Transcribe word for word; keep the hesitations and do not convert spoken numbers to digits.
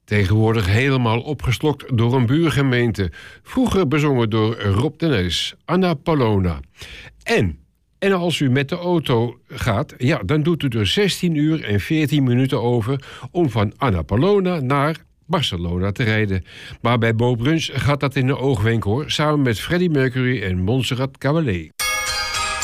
Tegenwoordig helemaal opgeslokt door een buurgemeente. Vroeger bezongen door Rob de Nijs, Anna Paulowna. En, en als u met de auto gaat, ja, dan doet u er zestien uur en veertien minuten over om van Anna Paulowna naar Barcelona te rijden. Maar bij Bo Bruns gaat dat in de oogwenk hoor, samen met Freddie Mercury en Montserrat Caballé.